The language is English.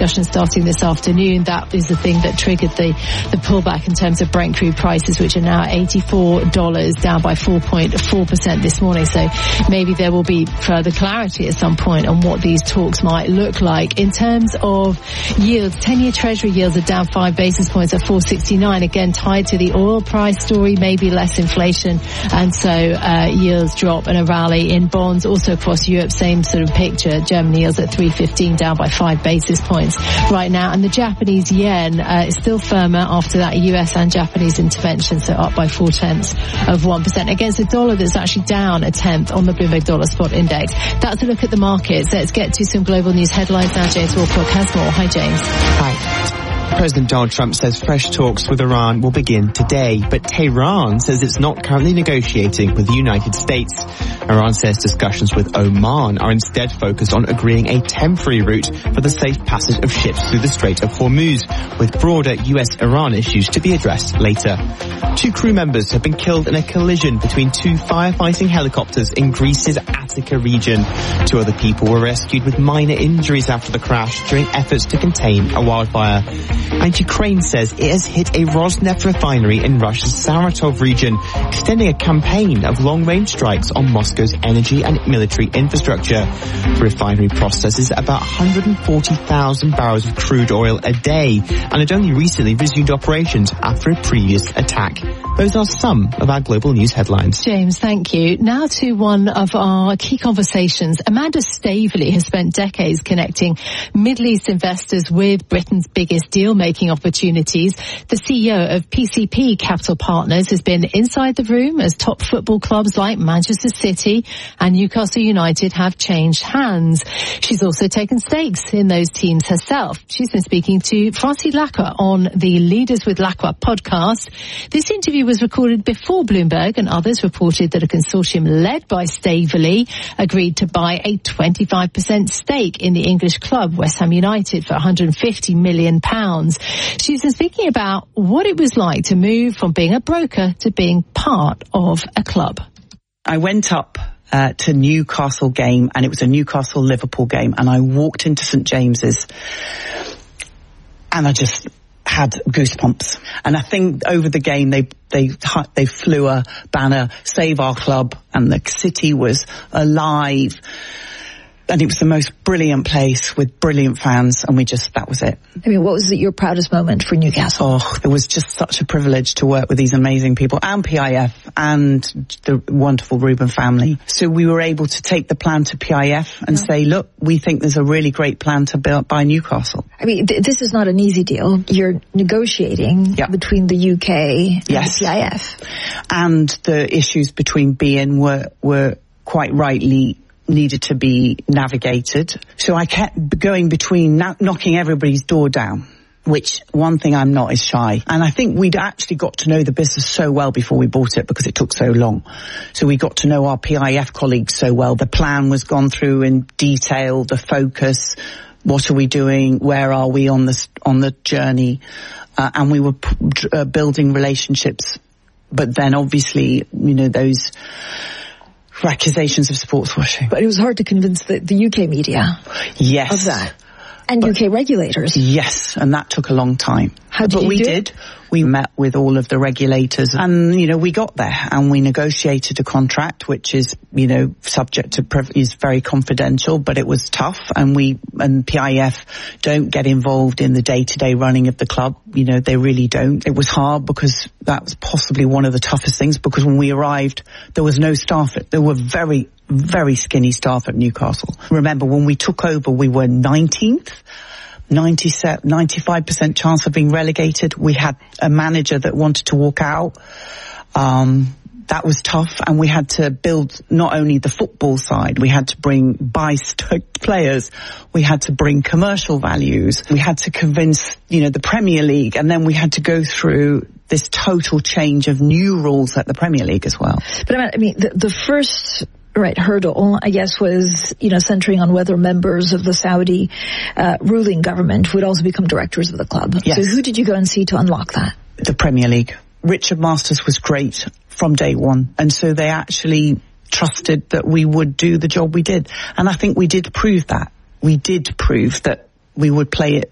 discussion starting this afternoon. That is the thing that triggered the pullback in terms of Brent crude prices, which are now $84, down by 4.4% this morning. So maybe there will be further clarity at some point on what these talks might look like. In terms of yields, 10-year Treasury yields are down 5 basis points at 4.69, again tied to the oil price story, maybe less inflation, and so yields drop and a rally in bonds. Also across Europe, same sort of picture. Germany yields at 3.15, down by 5 basis points right now, and the Japanese yen is still firmer after that US and Japanese intervention, so up by 0.4% against a dollar that's actually down 1/10 on the Bloomberg Dollar Spot Index. That's a look at the markets. Let's get to some global news headlines now. James Walcott has more. Hi, James. Hi. President Donald Trump says fresh talks with Iran will begin today, but Tehran says it's not currently negotiating with the United States. Iran says discussions with Oman are instead focused on agreeing a temporary route for the safe passage of ships through the Strait of Hormuz, with broader US-Iran issues to be addressed later. 2 crew members have been killed in a collision between 2 firefighting helicopters in Greece's Attica region. 2 other people were rescued with minor injuries after the crash during efforts to contain a wildfire. And Ukraine says it has hit a Rosneft refinery in Russia's Saratov region, extending a campaign of long-range strikes on Moscow's energy and military infrastructure. The refinery processes about 140,000 barrels of crude oil a day and had only recently resumed operations after a previous attack. Those are some of our global news headlines. James, thank you. Now to one of our key conversations. Amanda Staveley has spent decades connecting Middle East investors with Britain's biggest deal-making opportunities. The CEO of PCP Capital Partners has been inside the room as top football clubs like Manchester City and Newcastle United have changed hands. She's also taken stakes in those teams herself. She's been speaking to Francis Lacqua on the Leaders with Lacqua podcast. This interview was recorded before Bloomberg and others reported that a consortium led by Staveley agreed to buy a 25% stake in the English club West Ham United for £150 million. She's been speaking about what it was like to move from being a broker to being part of a club. I went up to Newcastle game, and it was a Newcastle-Liverpool game, and I walked into St James's and I just had goosebumps. And I think over the game they flew a banner, Save Our Club, and the city was alive. And it was the most brilliant place with brilliant fans, and that was it. I mean, what was your proudest moment for Newcastle? Oh, it was just such a privilege to work with these amazing people, and PIF, and the wonderful Reuben family. So we were able to take the plan to PIF and say, look, we think there's a really great plan to buy Newcastle. I mean, this is not an easy deal. You're negotiating between the UK and the PIF. And the issues between beIN were quite rightly needed to be navigated. So I kept going between knocking everybody's door down, which one thing I'm not is shy. And I think we'd actually got to know the business so well before we bought it because it took so long. So we got to know our PIF colleagues so well. The plan was gone through in detail, the focus, what are we doing, where are we on the journey, and we were building relationships. But then obviously, those accusations of sports washing. But it was hard to convince the UK media of that. And UK regulators. Yes, and that took a long time. How did you do it? We met with all of the regulators and, we got there and we negotiated a contract which is, subject to, is very confidential, but it was tough and PIF don't get involved in the day-to-day running of the club. They really don't. It was hard because that was possibly one of the toughest things because when we arrived, there was no staff. There were very, very skinny staff at Newcastle. Remember, when we took over, we were 19th. 95% chance of being relegated. We had a manager that wanted to walk out. That was tough, and we had to build not only the football side, we had to buy players, we had to bring commercial values, we had to convince, the Premier League, and then we had to go through this total change of new rules at the Premier League as well. But I mean, the first hurdle, I guess, was, centering on whether members of the Saudi ruling government would also become directors of the club. Yes. So who did you go and see to unlock that? The Premier League. Richard Masters was great from day one. And so they actually trusted that we would do the job we did. And I think we did prove that. We did prove that we would play it